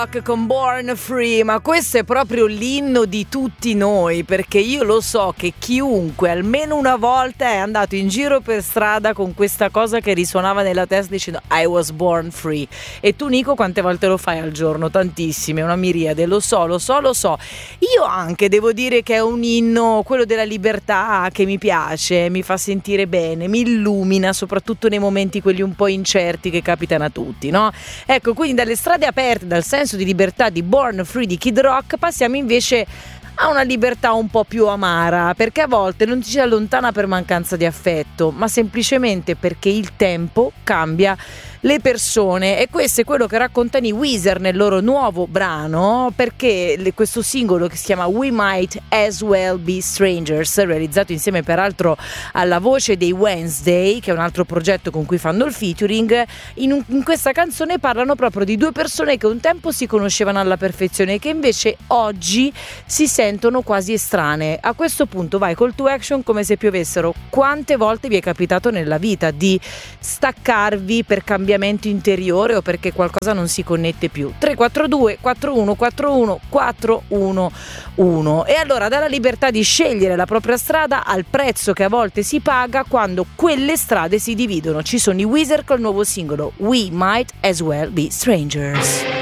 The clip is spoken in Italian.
Con Born Free, ma questo è proprio l'inno di tutti noi, perché io lo so che chiunque almeno una volta è andato in giro per strada con questa cosa che risuonava nella testa dicendo I was born free. E tu, Nico, quante volte lo fai al giorno? Tantissime, una miriade, lo so. Io anche devo dire che è un inno, quello della libertà, che mi piace, mi fa sentire bene, mi illumina, soprattutto nei momenti quelli un po' incerti che capitano a tutti, no? Ecco, quindi dalle strade aperte, dal senso di libertà di Born Free di Kid Rock, passiamo invece a una libertà un po' più amara, perché a volte non ci si allontana per mancanza di affetto, ma semplicemente perché il tempo cambia le persone, e questo è quello che raccontano i Weezer nel loro nuovo brano, perché questo singolo che si chiama We Might As Well Be Strangers, realizzato insieme peraltro alla voce dei Wednesday, che è un altro progetto con cui fanno il featuring, in questa canzone parlano proprio di due persone che un tempo si conoscevano alla perfezione e che invece oggi si sentono quasi estranee. A questo punto vai call to action come se piovessero. Quante volte vi è capitato nella vita di staccarvi per cambiamento interiore o perché qualcosa non si connette più? 342 4141 411. E allora, dalla libertà di scegliere la propria strada al prezzo che a volte si paga quando quelle strade si dividono. Ci sono i Weezer col nuovo singolo We Might As Well Be Strangers.